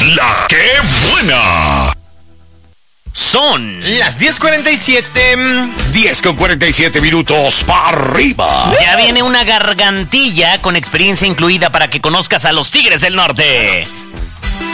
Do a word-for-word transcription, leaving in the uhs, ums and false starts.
la que buena. Son las diez cuarenta y siete. diez con cuarenta y siete minutos para arriba. Ya viene una gargantilla con experiencia incluida para que conozcas a los Tigres del Norte.